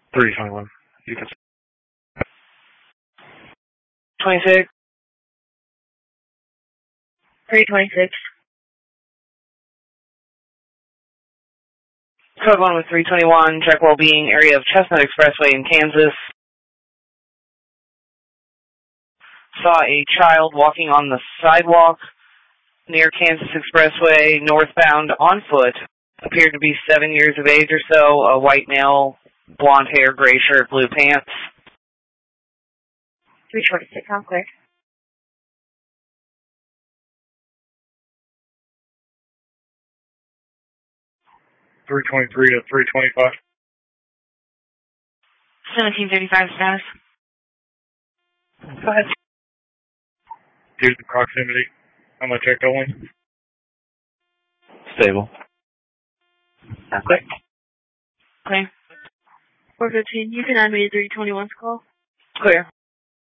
321. You can 26. 326. Code 1 with 321, check well-being, area of Chestnut Expressway in Kansas. Saw a child walking on the sidewalk near Kansas Expressway, northbound on foot. Appeared to be 7 years of age or so, a white male, blonde hair, gray shirt, blue pants. 326, all clear. .323 to 325. 1735 status. Go ahead. Due to the proximity, I'm going to check that one. Stable. Okay. Clear. 415, you can add me to 321's call. Clear.